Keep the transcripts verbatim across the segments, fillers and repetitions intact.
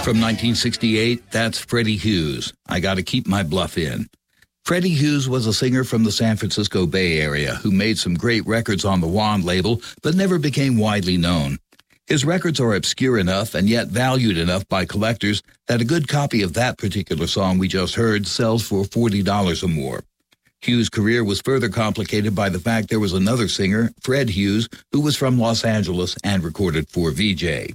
From nineteen sixty-eight, that's Freddie Hughes. I Gotta Keep My Bluff In. Freddie Hughes was a singer from the San Francisco Bay Area who made some great records on the Wand label, but never became widely known. His records are obscure enough and yet valued enough by collectors that a good copy of that particular song we just heard sells for forty dollars or more. Hughes' career was further complicated by the fact there was another singer, Fred Hughes, who was from Los Angeles and recorded for V J.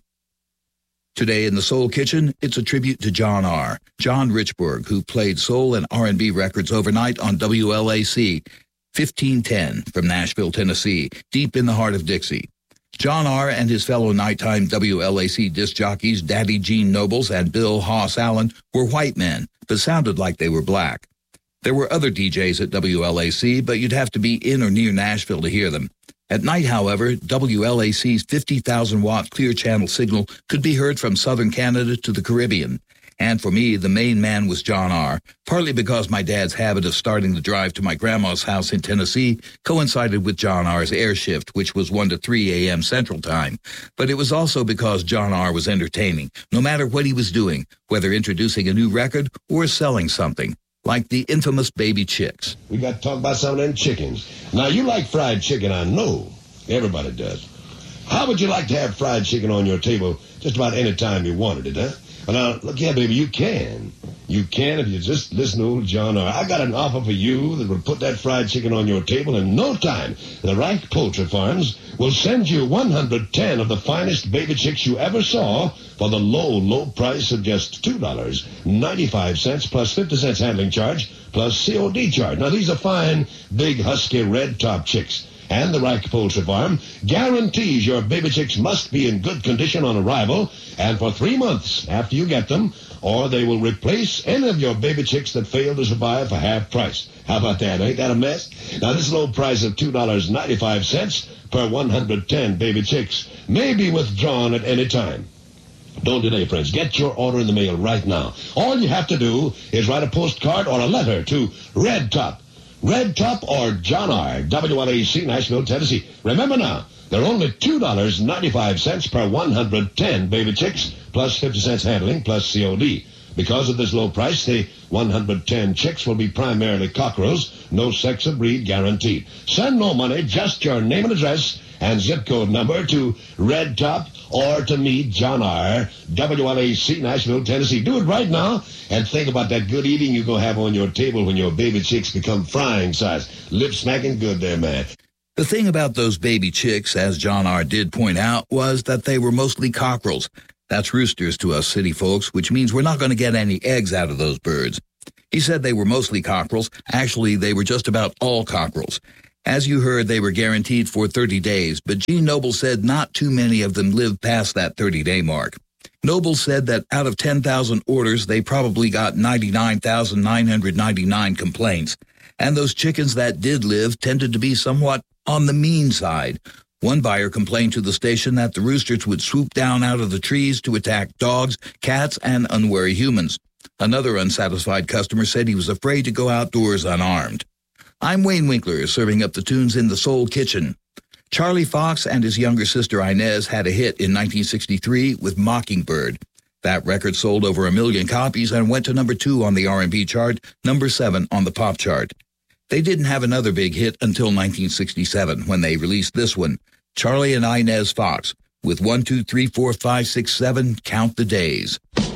Today in the Soul Kitchen, it's a tribute to John R., John Richburg, who played soul and R and B records overnight on W L A C fifteen ten from Nashville, Tennessee, deep in the heart of Dixie. John R. and his fellow nighttime W L A C disc jockeys, Daddy Gene Nobles and Bill Hoss Allen, were white men, but sounded like they were black. There were other D Js at W L A C, but you'd have to be in or near Nashville to hear them. At night, however, W L A C's fifty thousand watt clear channel signal could be heard from southern Canada to the Caribbean. And for me, the main man was John R., partly because my dad's habit of starting the drive to my grandma's house in Tennessee coincided with John R.'s air shift, which was one to three a.m. Central Time. But it was also because John R. was entertaining, no matter what he was doing, whether introducing a new record or selling something. Like the infamous Baby Chicks. We got to talk about some of them chickens. Now, you like fried chicken, I know. Everybody does. How would you like to have fried chicken on your table just about any time you wanted it, huh? Well, now, look here, baby, you can. You can if you just listen to old John R. I got an offer for you that will put that fried chicken on your table in no time. The Reich Poultry Farms will send you one hundred ten of the finest baby chicks you ever saw for the low, low price of just two dollars and ninety-five cents plus fifty cents handling charge plus C O D charge. Now, these are fine, big, husky, red-top chicks. And the Reich Poultry Farm guarantees your baby chicks must be in good condition on arrival and for three months after you get them, or they will replace any of your baby chicks that fail to survive for half price. How about that? Ain't that a mess? Now, this low price of two dollars and ninety-five cents per one hundred ten baby chicks may be withdrawn at any time. Don't delay, friends. Get your order in the mail right now. All you have to do is write a postcard or a letter to Red Top. Red Top or John R., W L A C, Nashville, Tennessee. Remember now, they're only two dollars and ninety-five cents per one hundred ten baby chicks, plus fifty cents handling, plus C O D. Because of this low price, the one hundred ten chicks will be primarily cockerels, no sex or breed guaranteed. Send no money, just your name and address and zip code number to Red Top or to me, John R., W L A C, Nashville, Tennessee. Do it right now and think about that good eating you're going to have on your table when your baby chicks become frying size. Lip smacking good there, man. The thing about those baby chicks, as John R. did point out, was that they were mostly cockerels. That's roosters to us city folks, which means we're not going to get any eggs out of those birds. He said they were mostly cockerels. Actually, they were just about all cockerels. As you heard, they were guaranteed for thirty days, but Gene Noble said not too many of them lived past that thirty-day mark. Noble said that out of ten thousand orders, they probably got ninety-nine thousand nine hundred ninety-nine complaints. And those chickens that did live tended to be somewhat on the mean side. One buyer complained to the station that the roosters would swoop down out of the trees to attack dogs, cats, and unwary humans. Another unsatisfied customer said he was afraid to go outdoors unarmed. I'm Wayne Winkler, serving up the tunes in the Soul Kitchen. Charlie Fox and his younger sister Inez had a hit in nineteen sixty-three with Mockingbird. That record sold over a million copies and went to number two on the R and B chart, number seven on the pop chart. They didn't have another big hit until nineteen sixty-seven, when they released this one, Charlie and Inez Fox, with one, two, three, four, five, six, seven, Count the Days.